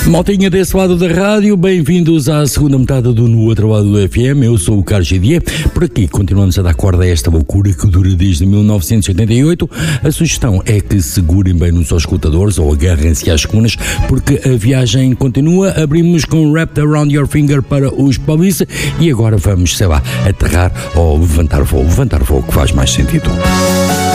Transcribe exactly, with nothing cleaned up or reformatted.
Maltinha desse lado da rádio, bem-vindos à segunda metade do No Outro Lado do F M. Eu sou o Carlos Gidier. Por aqui continuamos a dar corda a esta loucura que dura desde mil novecentos e oitenta e oito. A sugestão é que segurem bem nos escutadores ou agarrem-se às colunas, porque a viagem continua. Abrimos com Wrapped Around Your Finger para os Police e agora vamos, sei lá, aterrar ou levantar voo. Levantar voo que faz mais sentido.